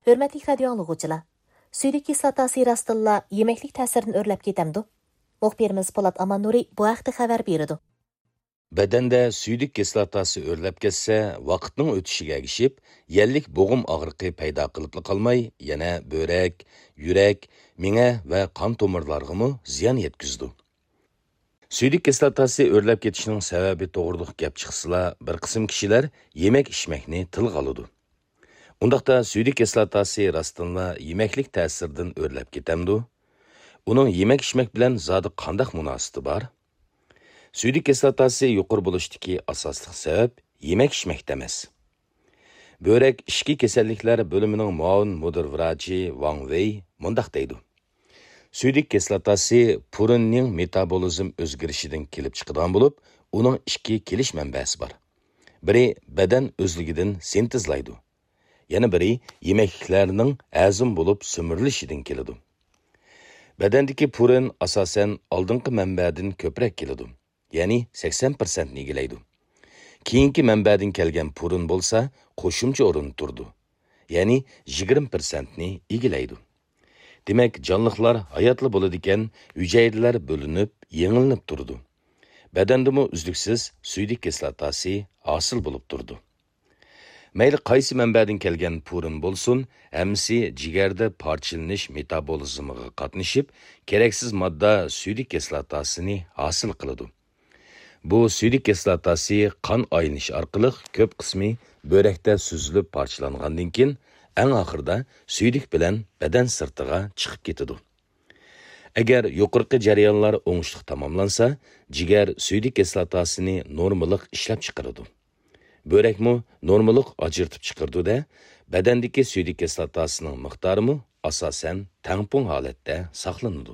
Hürmetli radio anlıqıcılar. Süydük kislotasi rastilla yemeklik ta'sirini o'rlab ketamdi. Muxbirimiz Polat Amannuri bu haqda xabar berdi. Bedende suydik kislotasi o'rlab ketsa, vaqtning o'tishiga ergishib, yellik bo'g'im og'riqi paydo qilib qolmay, yana böğrek, yurak, miya va qon tomirlarga ziyon yetkazdi. Suydik kislotasi o'rlab ketishining sababi to'g'riliq gap chiqsa, bir qism kishilar yemek-ichmakni tilga oladi. Undaqda suydik kislotasi rastınla yemeklik ta'siridan o'rlab ketamdi. Uning yemek-ichmak bilan zodi qanday munosabati bor? Suydik kislotasi yuqori bo'lishdagi asosli sabab yemek-ichmakda emas. Böğrek ishki kasalliklar bo'limining muavin mudir vrachi Wang Wei mundaq deydi. Suydik kislotasi purinning metabolizm o'zgarishidan kelib chiqadigan bo'lib, uning ikki kelish manbasi bor. Biri badan o'zligidan sintezlaydi. Yana biri yemekliklarning azm bo'lib so'mirilishidan keladi. Badandagi purin asosan oldingi manbadan ko'proq keladi. Ya'ni 80% ni egallaydi. Keyingi manbadan kelgan purin bo'lsa, qo'shimcha o'rin turdi. Ya'ni 20% ni egallaydi. Demak, jonliqlar hayotli bo'ladigan hujayralar bo'linib, yengillanib turdi. Badandami uzluksiz suydik kislotasi hosil bo'lib turdi. Mayli qaysi manbadan kelgan purin bo'lsin, hammasi jigarda parchalanish metabolizmiga qatnashib, keraksiz modda suydik kislotasini hosil qiladi. Bu suydik kislotasi qon aylanishi orqali ko'p qismi böğrekda süzülib parchalangandan keyin eng oxirida suydik bilan badan sirtiga chiqib ketadi. Agar yuqorqi jarayonlar o'ngishli tamomlansa, jigar suydik kislotasini normalik ishlab chiqaradi. Böğrekmi normalik ajırtib chiqardi-da, badandagi suydik kislotasining miqdorimi asosan tampon holatda saqlanadi.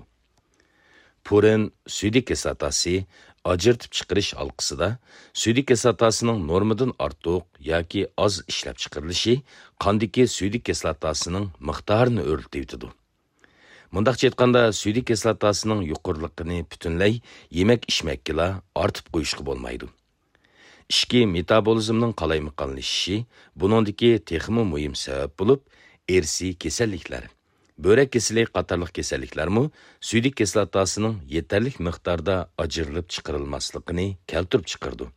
Purin suydik kislotasi ajırtib chiqarish halqasida suydik kislotasining normadan ortiq yoki oz ishlab chiqarilishi qondagi suydik kislotasining miqdorini o'rlatadi. Mundaqcha aytganda, suydik kislotasining yuqorliligini butunlay yemek-ichmakla ortib qo'yishga bo'lmaydi. Ishki metabolizmning qalaymiqanlashishi buningdagi texmi muhim sabab bo'lib, ersiy kasalliklar, böğrek kasallik qatorliq kasalliklarmi suydik kislotasining yetarli miqdorda ajrilib chiqarilmasligini keltirib chiqardi.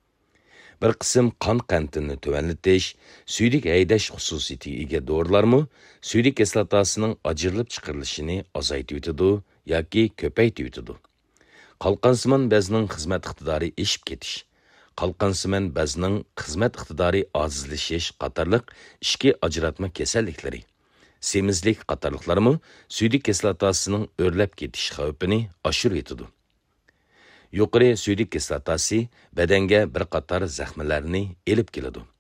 Bir qism qon qantini tuvanlatish, suydik haydash xususiyatiga ega dorilarmi suydik kislotasining ajrilib chiqarilishini azaytib yoki ko'paytib. Qalqansimon bezning xizmat iqtidori eshib ketish, qalqansimon bezning xizmat iqtidori ozizlashish qatorliq ishki ajratma kasalliklari, semizlik qatorliqlarmi suydik kislotasining o'rlab ketish xavfini oshirib. Yuqori suydik kislotasi badanga bir qator zaxmlarni elib keladi.